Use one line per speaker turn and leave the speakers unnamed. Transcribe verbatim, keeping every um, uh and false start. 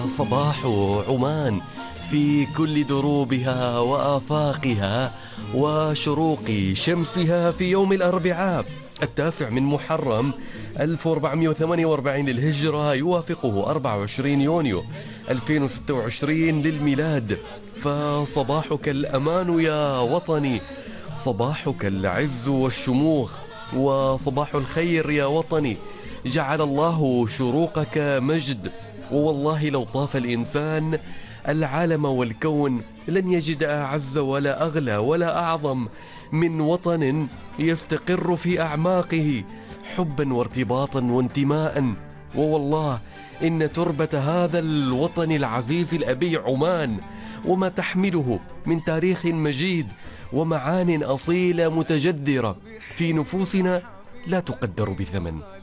صباح عمان في كل دروبها وآفاقها وشروق شمسها في يوم الأربعاء التاسع من محرم ألف وأربعمائة وثمانية وأربعين للهجرة، يوافقه أربعة وعشرين يونيو ألفين وستة وعشرين للميلاد. فصباحك الأمان يا وطني، صباحك العز والشموخ، وصباح الخير يا وطني. جعل الله شروقك مجد، ووالله لو طاف الإنسان العالم والكون لن يجد أعز ولا أغلى ولا أعظم من وطن يستقر في أعماقه حبا وارتباطا وانتماء. ووالله إن تربة هذا الوطن العزيز الأبي عمان وما تحمله من تاريخ مجيد ومعان أصيلة متجذرة في نفوسنا لا تقدر بثمن.